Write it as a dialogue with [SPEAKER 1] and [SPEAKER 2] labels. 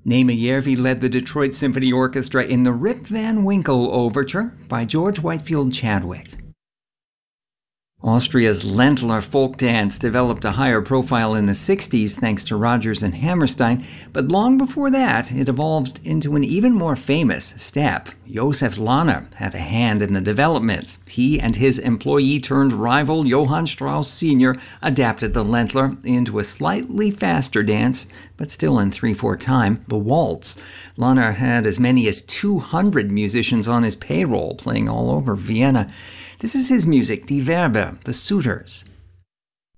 [SPEAKER 1] Nijmeyervi led the Detroit Symphony Orchestra in the Rip Van Winkle Overture by George Whitefield Chadwick. Austria's Ländler folk dance developed a higher profile in the 60s thanks to Rodgers and Hammerstein, but long before that, it evolved into an even more famous step. Josef Lahner had a hand in the development. He and his employee-turned-rival Johann Strauss Sr. adapted the Ländler into a slightly faster dance, but still in 3/4 time, the waltz. Lahner had as many as 200 musicians on his payroll, playing all over Vienna. This is his music, Die Werber, the Suitors.